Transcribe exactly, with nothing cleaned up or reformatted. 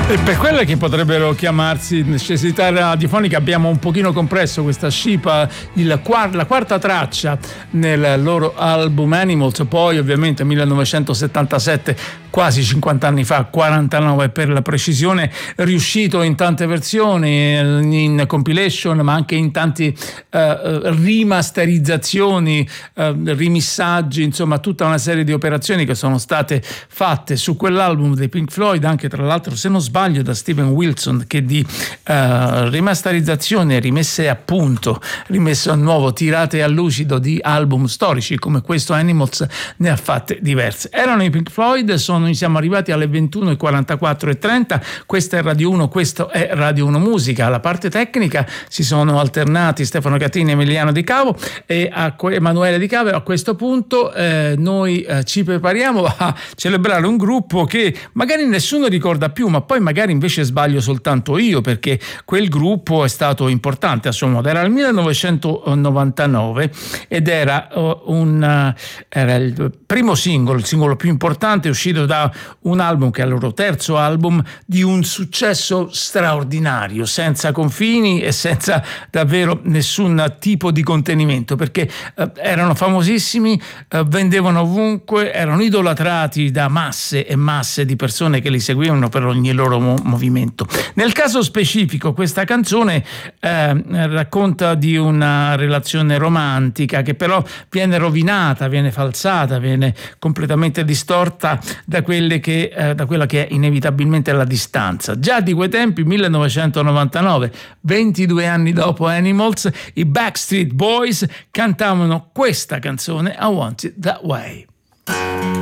E per quelle che potrebbero chiamarsi necessità radiofonica abbiamo un pochino compresso questa scipa, il, la quarta traccia nel loro album Animals, poi ovviamente millenovecentosettantasette, quasi cinquanta anni fa, quarantanove per la precisione, riuscito in tante versioni, in compilation ma anche in tanti uh, rimasterizzazioni, uh, rimissaggi, insomma tutta una serie di operazioni che sono state fatte su quell'album dei Pink Floyd, anche tra l'altro se non sbaglio da Steven Wilson, che di uh, rimasterizzazione, rimesse a punto, rimesse a nuovo, tirate a lucido di album storici come questo Animals ne ha fatte diverse. Erano i Pink Floyd, sono, siamo arrivati alle ventuno e quarantaquattro e trenta, questa è Radio uno, questo è Radio uno Musica. Alla parte tecnica si sono alternati Stefano Catini e Emiliano Di Cavo e a Emanuele Di Cavo. A questo punto eh, noi eh, ci prepariamo a celebrare un gruppo che magari nessuno ricorda più, ma poi magari invece sbaglio soltanto io, perché quel gruppo è stato importante a suo modo. Era il millenovecentonovantanove ed era, uh, un, uh, era il primo singolo, il singolo più importante, uscito da un album che è il loro terzo album, di un successo straordinario, senza confini e senza davvero nessun tipo di contenimento, perché uh, erano famosissimi, uh, vendevano ovunque, erano idolatrati da masse e masse di persone che li seguivano per ogni loro movimento. Nel caso specifico questa canzone eh, racconta di una relazione romantica che però viene rovinata, viene falsata, viene completamente distorta da quelle che eh, da quella che è inevitabilmente la distanza. Già di quei tempi, millenovecentonovantanove, ventidue anni dopo Animals, i Backstreet Boys cantavano questa canzone, I Want It That Way.